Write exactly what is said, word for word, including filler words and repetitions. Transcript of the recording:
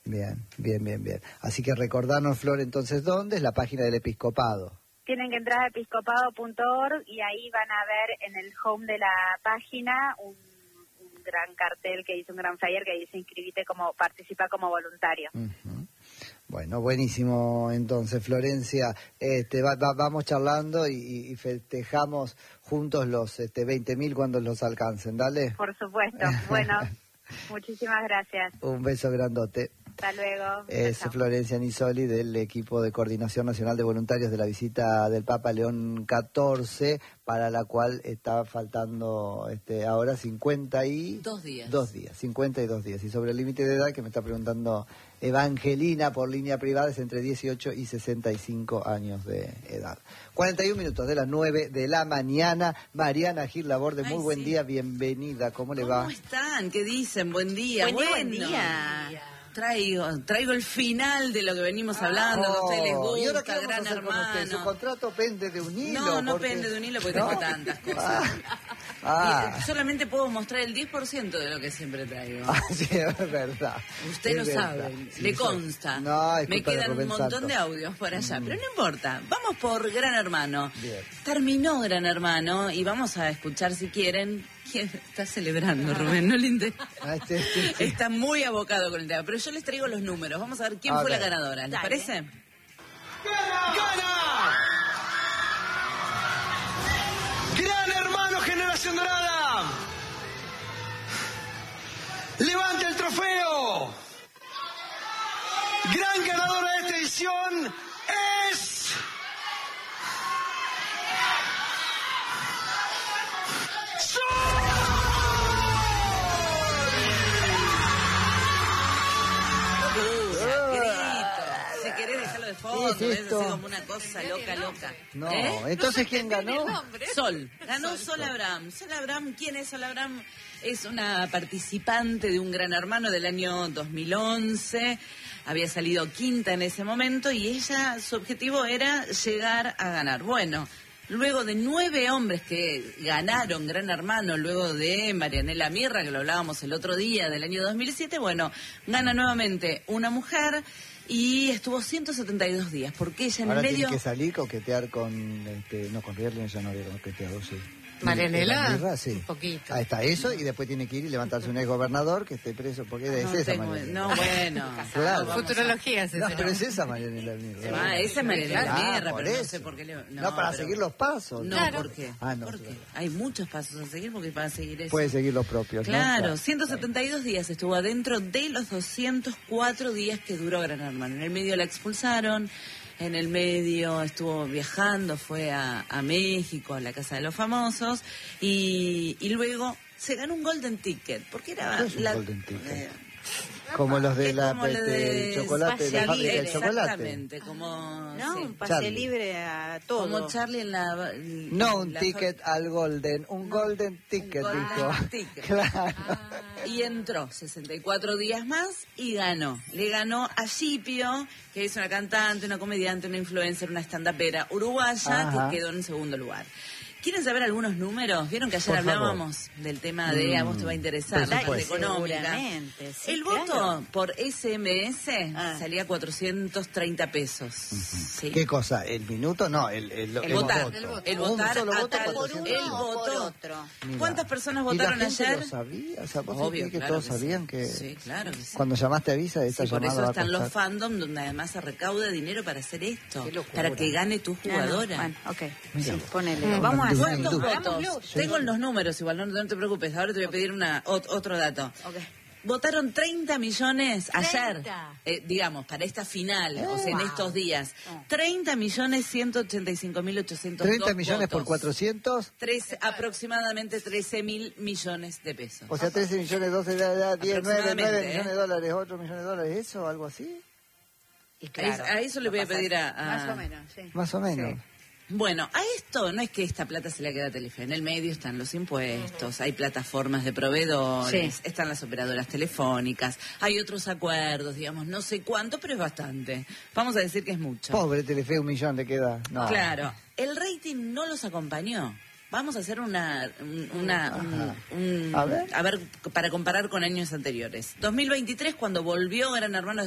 Bien, bien, bien, bien. Así que recordarnos, Flor, entonces, ¿dónde es la página del episcopado? Tienen que entrar a episcopado punto org y ahí van a ver en el home de la página un, un gran cartel que dice, un gran flyer que dice inscribite como, participa como voluntario. Uh-huh. Bueno, buenísimo, entonces, Florencia, este, va, va, vamos charlando y, y festejamos juntos los este, veinte mil cuando los alcancen, ¿dale? Por supuesto, bueno, muchísimas gracias. Un beso grandote. Hasta luego. Es Chao. Florencia Nisoli del equipo de Coordinación Nacional de Voluntarios de la visita del Papa León catorce, para la cual está faltando este, ahora cincuenta y dos días. Dos días, cincuenta y dos días. Y sobre el límite de edad que me está preguntando Evangelina por línea privada es entre dieciocho y sesenta y cinco años de edad. cuarenta y un minutos de las nueve de la mañana. Mariana Gil Laborde, muy Ay, buen sí. día, bienvenida. ¿Cómo le ¿Cómo va? ¿Cómo están? ¿Qué dicen? Buen día. Buen día, bueno. buen día. Traigo, traigo el final de lo que venimos hablando, oh, que a ustedes les gusta, ¿y ahora qué Gran vamos a hacer con usted? Hermano. ¿Su contrato pende de un hilo? No, no porque... pende de un hilo porque ¿No? tengo tantas cosas. Ah. Ah. Y solamente puedo mostrar el diez por ciento de lo que siempre traigo. Ah, sí, es verdad. Usted es lo verdad. sabe, Sí, le sí. consta. No, me quedan un montón Santo. de audios por allá, mm. pero no importa. Vamos por Gran Hermano. Bien. Terminó Gran Hermano y vamos a escuchar, si quieren, quién está celebrando, Rubén, no le interesa. Ah, este, este, este. Está muy abocado con el tema, pero yo les traigo los números. Vamos a ver quién a fue ver. la ganadora. ¿Les Dale. parece? ¡Gana! ¡Gana! ¡Gran Hermano Generación Dorada! ¡Levanta el trofeo! Gran ganadora de esta edición es... Si querés dejarlo de fondo, ¿Qué es es esto? así como una cosa loca, loca. No, ¿Eh? entonces ¿quién ganó? Sol, ganó Sol, Sol Abraham. Sol Abraham, ¿quién es Sol Abraham? Es una participante de un Gran Hermano del año dos mil once, había salido quinta en ese momento y ella, su objetivo era llegar a ganar. Bueno, luego de nueve hombres que ganaron Gran Hermano, luego de Marianela Mirra, que lo hablábamos el otro día, del año dos mil siete, bueno, gana nuevamente una mujer y estuvo ciento setenta y dos días, porque ella en Ahora el medio... tiene que salir, coquetear con... Este, no, con Rierlen ya no había coqueteado, sí. Marianela, Mirra, sí. un poquito. Ahí está eso, y después tiene que ir y levantarse un ex gobernador que esté preso, porque es No, esa tengo- Marianela. no, bueno. Claro. Vamos a- Futurología, sí, No, sí, pero no. es esa Marianela Mirra. Ah, esa es Marianela Ah, Mirra, por pero no eso. sé por qué le... No, para pero- seguir los pasos. No, Claro. ¿por qué? Ah, no, ¿Por claro. qué? Hay muchos pasos a seguir porque para seguir eso... Puede seguir los propios, ¿no? Claro, ciento setenta y dos días estuvo adentro de los doscientos cuatro días que duró Gran Hermano. En el medio la expulsaron, en el medio estuvo viajando, fue a, a México, a la Casa de los Famosos, y, y luego se ganó un Golden Ticket, porque era... ¿Qué es un la, Golden Ticket? eh, Como los de es la como lo este, de chocolate, la Pase fábrica Libre, del chocolate. Exactamente, como... ¿No? sí. Un pase Charlie. libre a todo. Como Charlie en la... No un la- ticket al Golden, un No, Golden Ticket, un dijo. Golden Ticket. Claro. Y entró sesenta y cuatro días más y ganó. Le ganó a Scipio, que es una cantante, una comediante, una influencer, una stand-upera uruguaya, Ajá. que quedó en segundo lugar. ¿Quieren saber algunos números? Vieron que ayer Por favor. hablábamos del tema de, a vos te va a interesar, Por la parte supuesto. económica. Seguramente, sí, El claro. voto por S M S Ah. salía cuatrocientos treinta pesos. Sí. ¿Qué cosa? ¿El minuto? No, el, el, El votar, voto. el voto. el Un votar solo a voto, tal- cuatrocientos. el Uno o por voto. otro. Mira. ¿Cuántas personas ¿Y la votaron gente ayer? lo sabía? O sea, ¿vos Obvio, sentís que claro todos que sí. sabían que Sí, claro que sí. cuando llamaste avisa esta Sí, por llamada eso va a están los costar? fandom donde además se recauda dinero para hacer esto, Qué locura. para que gane tu jugadora. Bueno, ok. Mira. Sí, ponele. Mm. Vamos a hacer. ¿Cuántos Hindú. votos? Hagámoslo. Tengo los números igual, no, no te preocupes. Ahora te voy a pedir una ot- otro dato. Ok. Votaron treinta millones ayer, treinta. eh, digamos, para esta final, o sea, en Wow. estos días. treinta millones ciento ochenta y cinco mil ochocientos treinta millones por votos. cuatrocientos, Trece- aproximadamente trece mil millones de pesos. o sea, trece millones, doce, da, da, diez, nueve, nueve Aproximadamente, millones de ¿eh? dólares, ocho millones de dólares, ¿eso? ¿Algo así? Y A- a eso le voy a pedir a- a- Más o menos, sí. Más o menos. Sí. Bueno, a esto no es que esta plata se la queda a Telefe. En el medio están los impuestos, hay plataformas de proveedores, Sí. están las operadoras telefónicas, hay otros acuerdos, digamos, no sé cuánto, pero es bastante. Vamos a decir que es mucho. Pobre Telefe, un millón le queda. No. Claro, el rating no los acompañó. Vamos a hacer una, un- una un- un- A ver. a ver, para comparar con años anteriores. dos mil veintitrés, cuando volvió Gran Hermano